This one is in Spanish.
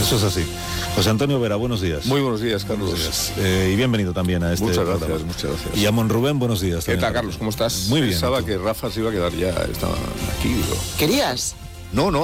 Eso es así. José Antonio Vera, buenos días. Muy buenos días, Carlos. Buenos días. Y bienvenido también a este programa. Muchas gracias. Y a Monrubén, buenos días. ¿Qué tal, Carlos? ¿Cómo estás? Muy bien. Pensaba que Rafa se iba a quedar ya, estaba aquí. ¿Querías? No,